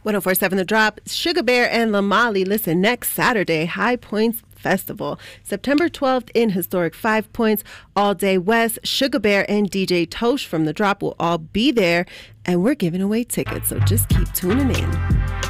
1047 The Drop, Sugar Bear and Lamali. Listen next Saturday, High Points Festival, September 12th in historic Five Points. All Day West, Sugar Bear and DJ Tosh from The Drop will all be there, and we're giving away tickets, so just keep tuning in.